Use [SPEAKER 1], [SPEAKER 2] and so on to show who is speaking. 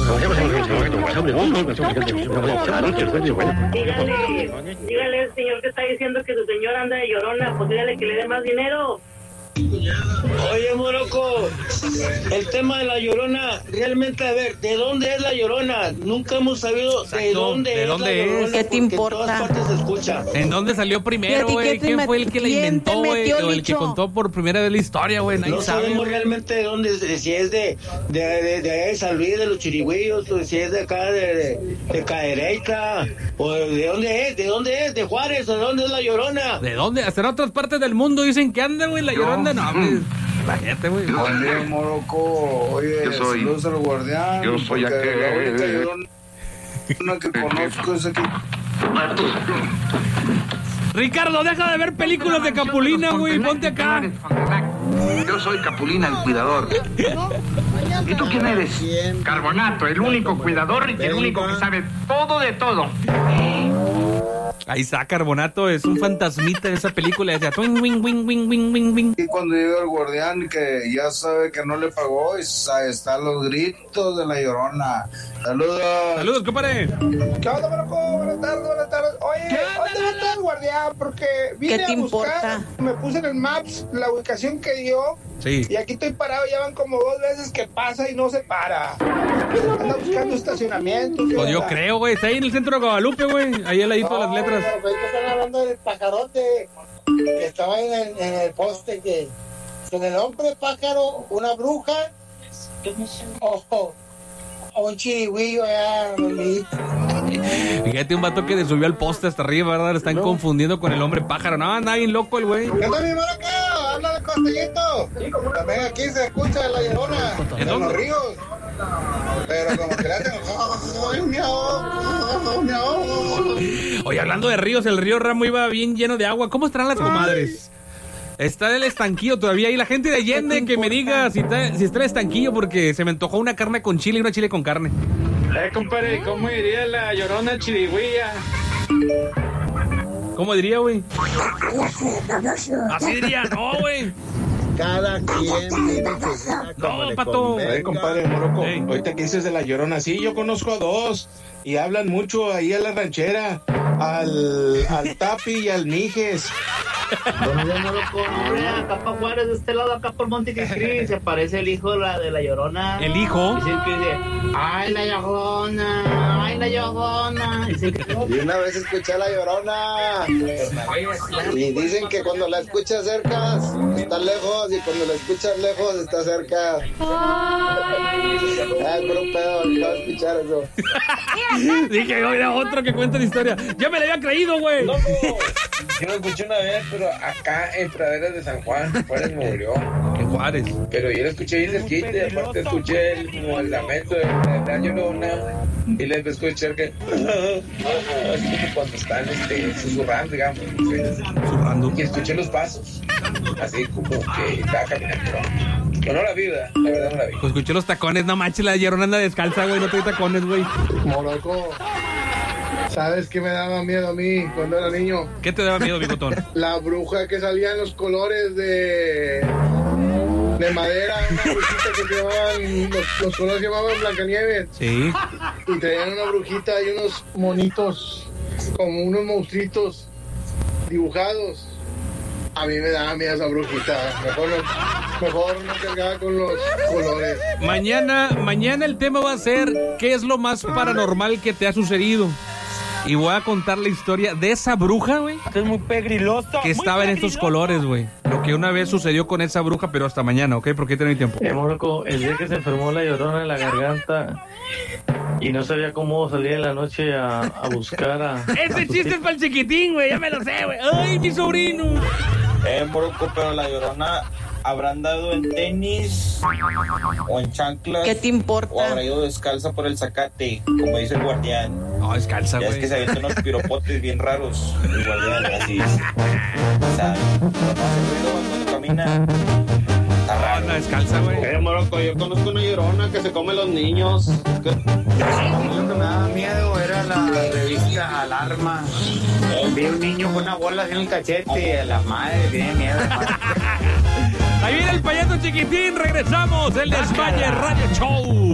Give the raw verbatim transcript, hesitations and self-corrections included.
[SPEAKER 1] Dígale, dígale al señor que está diciendo que su señor anda de llorona, pues dígale que le dé más dinero.
[SPEAKER 2] Oye, Moroco, el tema de la Llorona, realmente, a ver, ¿de dónde es la Llorona? Nunca hemos sabido Exacto. de dónde
[SPEAKER 3] ¿De
[SPEAKER 2] es
[SPEAKER 3] dónde
[SPEAKER 2] la
[SPEAKER 3] es?
[SPEAKER 2] Llorona.
[SPEAKER 4] ¿Qué te importa?
[SPEAKER 2] En todas partes se escucha.
[SPEAKER 3] ¿En dónde salió primero, güey? ¿Quién fue el que la inventó, güey? O el que contó por primera vez la historia, güey.
[SPEAKER 2] No
[SPEAKER 3] sabe,
[SPEAKER 2] sabemos
[SPEAKER 3] wey.
[SPEAKER 2] realmente de dónde es, si es de, de, de, de San Luis, de los Chirigüillos, o si es de acá, de, de, de Cadereyta, o de dónde es, de dónde es, de Juárez, o de dónde es la Llorona.
[SPEAKER 3] ¿De dónde? Hasta en otras partes del mundo dicen que anda, güey, la Llorona. No, güey. La gente, güey.
[SPEAKER 5] Buen día, Moroco. Oye,
[SPEAKER 6] yo soy,
[SPEAKER 5] saludos al guardián.
[SPEAKER 6] Yo soy aquel.
[SPEAKER 5] La única Llorona una que conozco es aquí.
[SPEAKER 3] Ricardo, deja de ver películas de Capulina, güey. Ponte acá.
[SPEAKER 6] Yo soy Capulina, el cuidador. ¿Y tú quién eres?
[SPEAKER 7] Carbonato, el único cuidador y el único que sabe todo de todo.
[SPEAKER 3] Ahí está, Carbonato, es un fantasmita de esa película. Decía, twing, wing, wing, wing, wing, wing, wing.
[SPEAKER 5] Y cuando llega el guardián que ya sabe que no le pagó, están los gritos de la Llorona. Saludos.
[SPEAKER 3] Saludos, compadre.
[SPEAKER 8] ¿Qué onda, Moroco? Buenas tardes, buenas tardes. Oye, ¿dónde está el guardián? Porque vine a buscar, importa? me puse en el Maps la ubicación que dio.
[SPEAKER 3] Sí.
[SPEAKER 8] Y aquí estoy parado, ya van como dos veces que pasa y no se para. Anda buscando estacionamiento.
[SPEAKER 3] Pues yo creo, güey. Está ahí en el centro de Guadalupe, güey. Ahí al ladito de las letras.
[SPEAKER 8] No, ahorita están hablando del pajarote que estaba en el, en el poste que con el hombre pájaro, una bruja o, o un chirigüillo allá.
[SPEAKER 3] Fíjate, un vato que le subió al poste hasta arriba, ¿verdad? Lo están no. confundiendo con el hombre pájaro. No, anda bien loco el güey.
[SPEAKER 8] ¿Qué onda, mi Moroco? Habla de Costellito. También aquí se escucha la Llorona en los ríos. Pero como que le hacen...
[SPEAKER 3] Oye, hablando de ríos, el río Ramo iba bien lleno de agua. ¿Cómo estarán las comadres? Está el estanquillo todavía. Y la gente de Allende que me diga si está, si está el estanquillo, porque se me antojó una carne con chile y una chile con carne.
[SPEAKER 9] Eh, compadre, ¿cómo diría la Llorona chirigüilla?
[SPEAKER 3] ¿Cómo diría, güey? Así diría, no, güey.
[SPEAKER 8] Cada quien vive su
[SPEAKER 3] No, pato.
[SPEAKER 9] Eh, compadre Moroco, hey. Ahorita que dices de la Llorona, sí, yo conozco a dos y hablan mucho ahí a la ranchera, al, al Tapi y al Mijes.
[SPEAKER 1] Bueno, ya Moroco, hombre, acá para Juárez, de este lado, acá por Montecristi, se aparece el hijo de la, de la Llorona.
[SPEAKER 3] ¿El hijo?
[SPEAKER 1] Dice que dice, ay, la Llorona, ay, la Llorona. Dice que...
[SPEAKER 8] Y una vez escuché a la Llorona y dicen que cuando la escuchas cerca está lejos y cuando la escuchas lejos está cerca. Ay, pero un pedo, acabo de escuchar eso.
[SPEAKER 3] Dije, oye, otro que cuenta la historia. Ya me la había creído, güey.
[SPEAKER 10] No, yo lo escuché una vez, pero acá en Praderas de San Juan, Juárez murió.
[SPEAKER 3] En Juárez.
[SPEAKER 10] Pero yo lo escuché bien cerquita y aparte escuché el, como el lamento de, de la Llorona y les escuché que así como cuando están este, susurrando, digamos.
[SPEAKER 3] Susurrando.
[SPEAKER 10] Y escuché los pasos, así como que estaba caminando. Pero no la vi, la verdad no la vi.
[SPEAKER 3] Pues escuché los tacones, no manches, la Llorona anda descalza, güey, no trae tacones, güey.
[SPEAKER 8] Moroco, ¿sabes qué me daba miedo a mí cuando era niño?
[SPEAKER 3] ¿Qué te daba miedo, bigotón?
[SPEAKER 8] La bruja que salía en los colores de de madera, una brujita que se llamaban, los, los colores se llamaban Blancanieves.
[SPEAKER 3] Sí.
[SPEAKER 8] Y traían una brujita y unos monitos, como unos monstruitos dibujados. A mí me daba miedo esa brujita. Mejor no, mejor no cargaba con los colores.
[SPEAKER 3] Mañana, mañana el tema va a ser ¿qué es lo más paranormal que te ha sucedido? Y voy a contar la historia de esa bruja, güey.
[SPEAKER 2] Esto es muy pegriloso.
[SPEAKER 3] Que estaba en estos colores, güey. Lo que una vez sucedió con esa bruja, pero hasta mañana, ¿ok? Porque tengo tiempo.
[SPEAKER 11] Eh, Moroco, el día que se enfermó la Llorona en la garganta y no sabía cómo salir en la noche a, a buscar a...
[SPEAKER 3] Ese chiste es para el chiquitín, güey. Ya me lo sé, güey. ¡Ay, mi sobrino!
[SPEAKER 12] Eh, Moroco, pero la Llorona habrán dado en tenis o en chanclas.
[SPEAKER 4] ¿Qué te importa?
[SPEAKER 12] O habrá ido descalza por el zacate, como dice el guardián.
[SPEAKER 3] No, descalza, güey.
[SPEAKER 12] Ya es que se avientan unos piropotes bien raros, el guardián, así. ¿Sabes? Cuando camina.
[SPEAKER 3] Ah, no, descalza, güey.
[SPEAKER 9] Eh, Moroco, yo conozco una Llorona que se come los niños. ¿Qué?
[SPEAKER 2] A mí lo que me daba miedo era la revista Alarma. Vi un niño con una bola en el cachete, a la madre, tiene miedo.
[SPEAKER 3] Ahí viene el payaso chiquitín, regresamos, el Desmaye Radio Show.